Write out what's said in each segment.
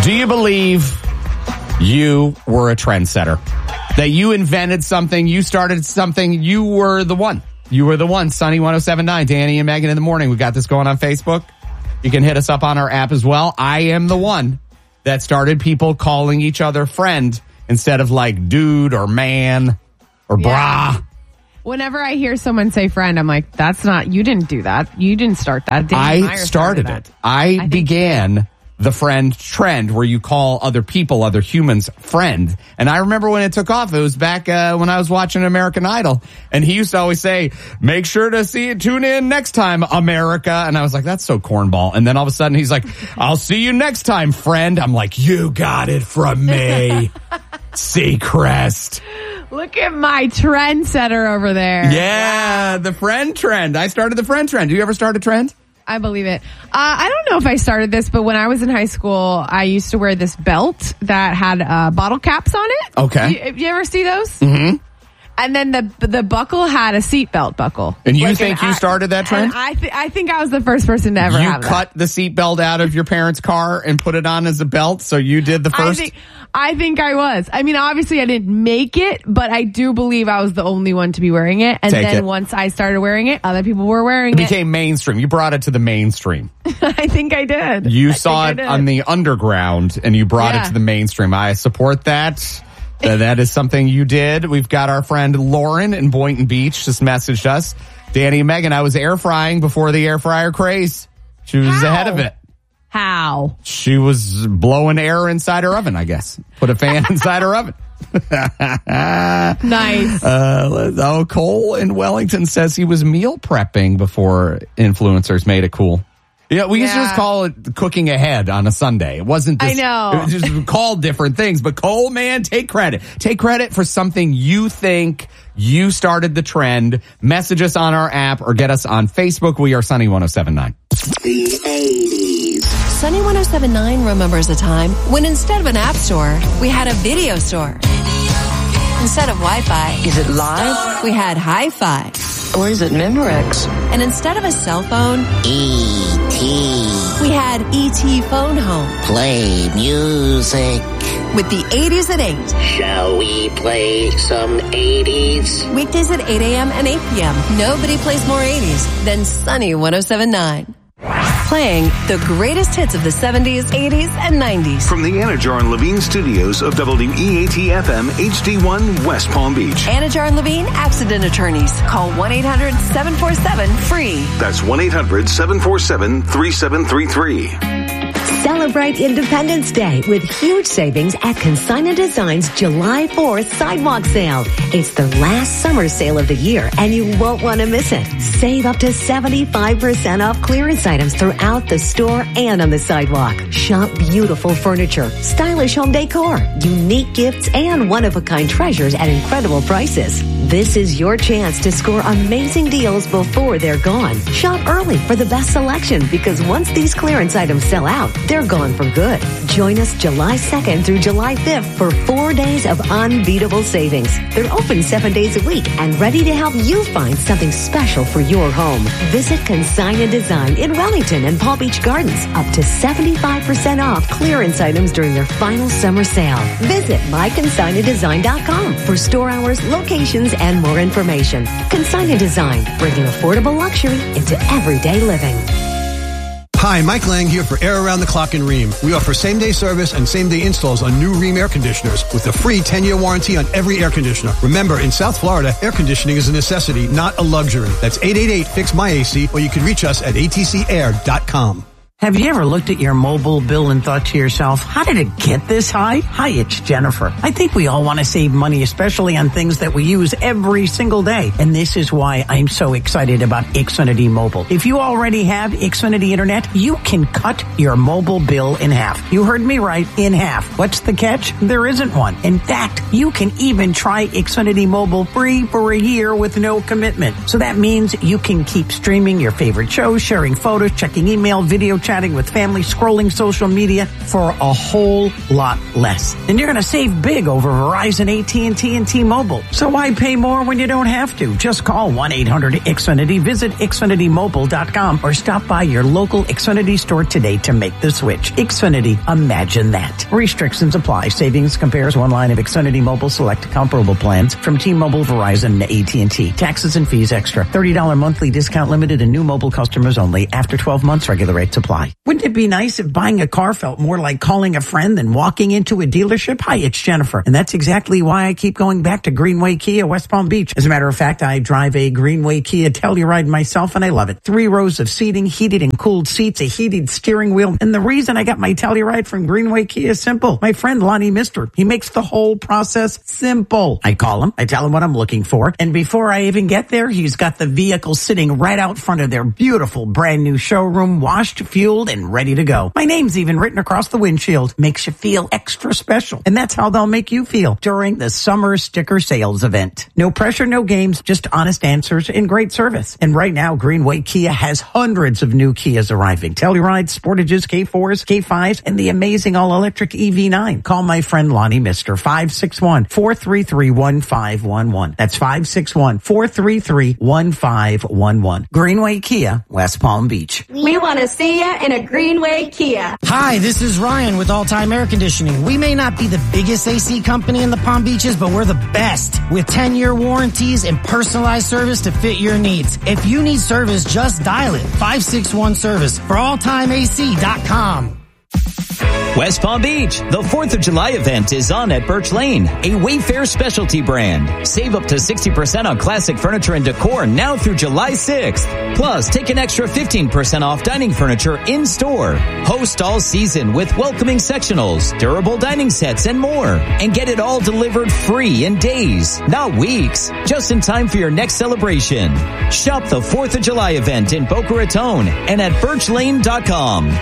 Do you believe you were a trendsetter? That you invented something, you started something, you were the one. You were the one. Sunny 107.9, Danny and Megan in the morning. We got this going on Facebook. You can hit us up on our app as well. I am the one that started people calling each other friend instead of like dude or man or brah. Whenever I hear someone say friend, I'm like, that's not, you didn't do that. You didn't start that. Danny I started it. I began the friend trend where you call other people, other humans, friend. And I remember when it took off, it was back when I was watching American Idol. And he used to always say, make sure to tune in next time, America. And I was like, that's so cornball. And then all of a sudden he's like, I'll see you next time, friend. I'm like, you got it from me. Seacrest. Look at my trendsetter over there. Yeah, the friend trend. I started the friend trend. Do you ever start a trend? I believe it. I don't know if I started this, but when I was in high school, I used to wear this belt that had bottle caps on it. Okay. You ever see those? Mm-hmm. And then the buckle had a seatbelt buckle. And you think you started that trend? I think I was the first person to ever have that. You cut the seatbelt out of your parents' car and put it on as a belt, so you did the first? I think I was. I mean, obviously I didn't make it, but I do believe I was the only one to be wearing it. And once I started wearing it, other people were wearing it. It became mainstream. You brought it to the mainstream. I think I did. You saw it on the underground and you brought it to the mainstream. I support that. That is something you did. We've got our friend Lauren in Boynton Beach just messaged us. Danny and Megan, I was air frying before the air fryer craze. She was ahead of it. How? She was blowing air inside her oven, I guess. Put a fan inside her oven. Nice. Cole in Wellington says he was meal prepping before influencers made it cool. Yeah, we used to just call it cooking ahead on a Sunday. It wasn't this, I know. It was just called different things. But Cole, man, take credit. Take credit for something you think you started the trend. Message us on our app or get us on Facebook. We are Sunny 107.9. The 80s. Sunny 107.9 remembers a time when instead of an app store, we had a video store. Instead of Wi-Fi, Is it live? we had Hi-Fi. Or is it Memorex? And instead of a cell phone, E.T. we had ET Phone Home. Play music. With the 80s at 8. Shall we play some 80s? Weekdays at 8 a.m. and 8 p.m. Nobody plays more 80s than Sunny 107.9. Playing the greatest hits of the 70s, 80s, and 90s. From the Anajar and Levine studios of WEAT-FM HD1 West Palm Beach. Anajar and Levine Accident Attorneys. Call 1-800-747-FREE. That's 1-800-747-3733. Celebrate Independence Day with huge savings at Consigna Design's July 4th Sidewalk Sale. It's the last summer sale of the year, and you won't want to miss it. Save up to 75% off clearance items throughout the store and on the sidewalk. Shop beautiful furniture, stylish home decor, unique gifts, and one-of-a-kind treasures at incredible prices. This is your chance to score amazing deals before they're gone. Shop early for the best selection, because once these clearance items sell out, they're gone for good. Join us July 2nd through July 5th for 4 days of unbeatable savings. They're open 7 days a week and ready to help you find something special for your home. Visit Consigna Design in Wellington and Palm Beach Gardens. Up to 75% off clearance items during their final summer sale. Visit myconsignadesign.com for store hours, locations, and more information. Consigna Design, bringing affordable luxury into everyday living. Hi, Mike Lang here for Air Around the Clock in Rheem. We offer same-day service and same-day installs on new Rheem air conditioners with a free 10-year warranty on every air conditioner. Remember, in South Florida, air conditioning is a necessity, not a luxury. That's 888-FIX-MY-AC, or you can reach us at atcair.com. Have you ever looked at your mobile bill and thought to yourself, how did it get this high? Hi, it's Jennifer. I think we all want to save money, especially on things that we use every single day. And this is why I'm so excited about Xfinity Mobile. If you already have Xfinity Internet, you can cut your mobile bill in half. You heard me right, in half. What's the catch? There isn't one. In fact, you can even try Xfinity Mobile free for a year with no commitment. So that means you can keep streaming your favorite shows, sharing photos, checking email, video chat, chatting with family, scrolling social media for a whole lot less. And you're going to save big over Verizon, AT&T, and T-Mobile. So why pay more when you don't have to? Just call 1-800-XFINITY, visit XFinityMobile.com, or stop by your local Xfinity store today to make the switch. Xfinity, imagine that. Restrictions apply. Savings compares one line of Xfinity Mobile select comparable plans from T-Mobile, Verizon, and AT&T. Taxes and fees extra. $30 monthly discount limited and new mobile customers only. After 12 months, regular rates apply. Wouldn't it be nice if buying a car felt more like calling a friend than walking into a dealership? Hi, it's Jennifer. And that's exactly why I keep going back to Greenway Kia, West Palm Beach. As a matter of fact, I drive a Greenway Kia Telluride myself, and I love it. 3 rows of seating, heated and cooled seats, a heated steering wheel. And the reason I got my Telluride from Greenway Kia is simple. My friend Lonnie Mister, he makes the whole process simple. I call him, I tell him what I'm looking for, and before I even get there, he's got the vehicle sitting right out front of their beautiful brand new showroom, washed, fueled, and ready to go. My name's even written across the windshield. Makes you feel extra special. And that's how they'll make you feel during the summer sticker sales event. No pressure, no games, just honest answers and great service. And right now, Greenway Kia has hundreds of new Kias arriving. Tellurides, Sportages, K4s, K5s, and the amazing all-electric EV9. Call my friend Lonnie Mister, 561-433-1511. That's 561-433-1511. Greenway Kia, West Palm Beach. We want to see you in a Greenway Kia. Hi, this is Ryan with All Time Air Conditioning. We may not be the biggest AC company in the Palm Beaches, but we're the best with 10-year warranties and personalized service to fit your needs. If you need service, just dial it. 561-SERVICE for alltimeac.com. West Palm Beach, the 4th of July event is on at Birch Lane, a Wayfair specialty brand. Save up to 60% on classic furniture and decor now through July 6th. Plus, take an extra 15% off dining furniture in-store. Host all season with welcoming sectionals, durable dining sets, and more. And get it all delivered free in days, not weeks, just in time for your next celebration. Shop the 4th of July event in Boca Raton and at birchlane.com.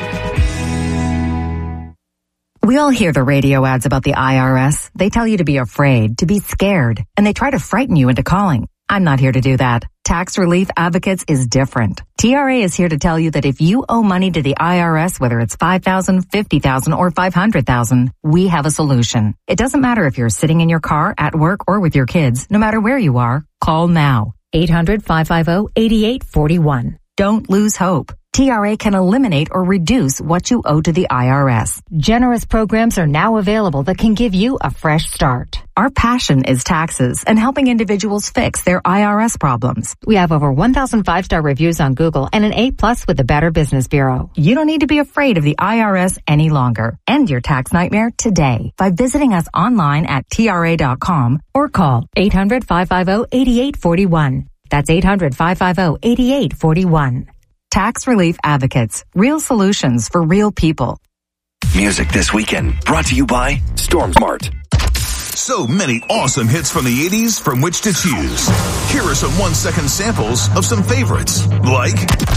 We all hear the radio ads about the IRS. They tell you to be afraid, to be scared, and they try to frighten you into calling. I'm not here to do that. Tax Relief Advocates is different. TRA is here to tell you that if you owe money to the IRS, whether it's $5,000, $50,000, or $500,000, we have a solution. It doesn't matter if you're sitting in your car, at work, or with your kids. No matter where you are, call now. 800-550-8841. Don't lose hope. TRA can eliminate or reduce what you owe to the IRS. Generous programs are now available that can give you a fresh start. Our passion is taxes and helping individuals fix their IRS problems. We have over 1,000 5-star reviews on Google and an A+ with the Better Business Bureau. You don't need to be afraid of the IRS any longer. End your tax nightmare today by visiting us online at TRA.com or call 800-550-8841. That's 800-550-8841. Tax Relief Advocates. Real solutions for real people. Music this weekend brought to you by StormSmart. So many awesome hits from the 80s from which to choose. Here are some 1-second samples of some favorites, like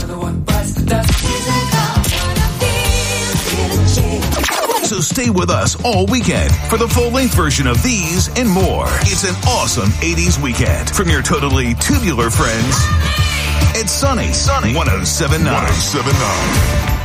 So stay with us all weekend for the full-length version of these and more. It's an awesome 80s weekend from your totally tubular friends. It's Sunny 107.9.